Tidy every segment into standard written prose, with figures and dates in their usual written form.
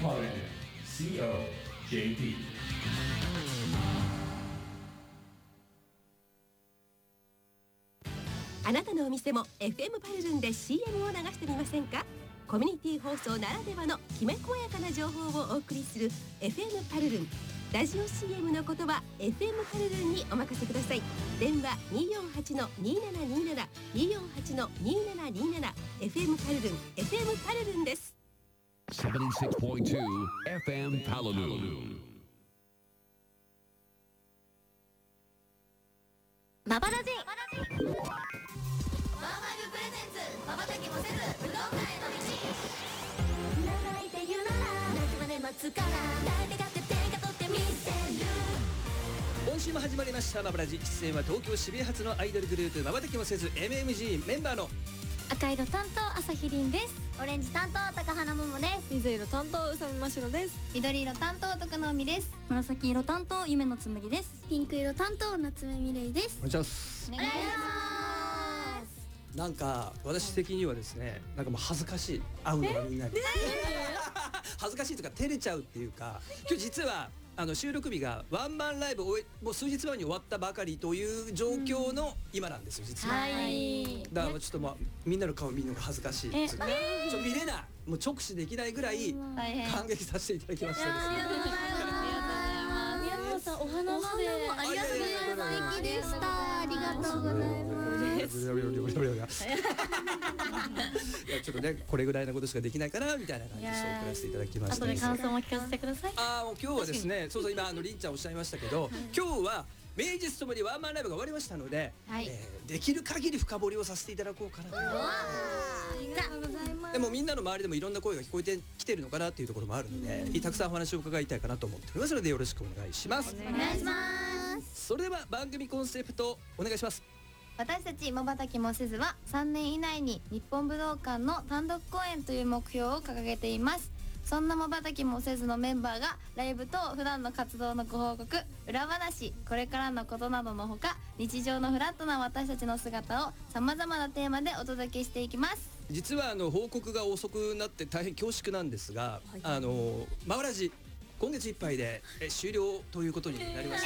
Paladin COJP。 あなたのお店も FM パルルンで CM を流してみませんか？コミュニティ放送ならではのきめ細やかな情報をお送りする FM パルルン。ラジオ CM の言葉 FM パルルンにお任せください。電話 248-2727 248-2727 FM パルルン FM パルルンです。 76.2 FM Palaloo。 マバラジワーマルプレゼンツまばたきもせず武道館への道。長いで言うなら泣くまで待つから誰がって天下取ってみせる。 今週も始まりましたマバラジ。出演は東京渋谷発のアイドルグループまばたきもせず MMG メンバーの赤色担当朝日凛です。 オレンジ担当高花桃です。 水色担当宇佐美真白です。 緑色担当徳野美です。 紫色担当夢の紬です。 ピンク色担当夏目美玲です。 お願いします。 お願いします。 なんか私的にはですね、なんかもう恥ずかしい、会うのがみんなに恥ずかしいとか照れちゃうっていうか、今日実は収録日がワンマンライブもう数日前に終わったばかりという状況の今なんですよ実は。 はい。 だからちょっとみんなの顔見るのが恥ずかしいですよね。見れない、もう直視できないぐらい感激させていただきましたですね。 宮本さんお花までありがとうございます。素敵でした。ありがとうございます。 いやちょっとねこれぐらいのことしかできないかなみたいな感じで送らせていただきました。 後で感想も聞かせてください。 もう今日はですね、そう今りんちゃんおっしゃいましたけど、今日は名実ともにワンマンライブが終わりましたので、できる限り深掘りをさせていただこうかなと。 ありがとうございます。 でもみんなの周りでもいろんな声が聞こえてきてるのかなっていうところもあるので、たくさんお話を伺いたいかなと思っておりますのでよろしくお願いします。 お願いします。 それでは番組コンセプトお願いします。 私たちまばたきもせずは3年以内に日本武道館の単独公演という目標を掲げています。そんなまばたきもせずのメンバーがライブと普段の活動のご報告、裏話、これからのことなどのほか、日常のフラットな私たちの姿をさまざまなテーマでお届けしていきます。 実は報告が遅くなって大変恐縮なんですが、マブラジ今月いっぱいで終了ということになりました。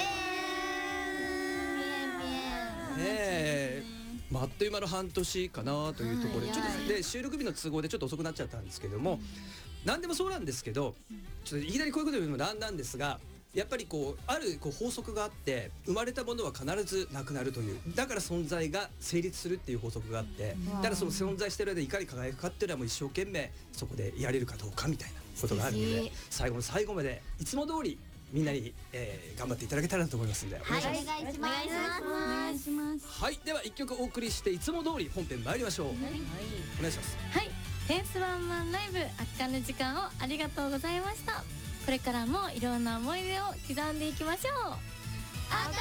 あっという間の半年かなというところで、ちょっとで収録日の都合でちょっと遅くなっちゃったんですけども、何でもそうなんですけど、ちょっといきなりこういうこと言うのもなんなんですが、やっぱりある法則があって、生まれたものは必ずなくなるという、だから存在が成立するっていう法則があって、だからその存在してる間いかに輝くかっていうのはもう一生懸命そこでやれるかどうかみたいなことがあるので、最後の最後までいつも通りみんなに、頑張っていただけたらなと思いますので、 お願いします。お願いします。 はい、では1曲お送りしていつも通り本編参りましょう。お願いします。 はい、テンスワンマンライブ圧巻の時間をありがとうございました。これからもいろんな思い出を刻んでいきましょう。 赤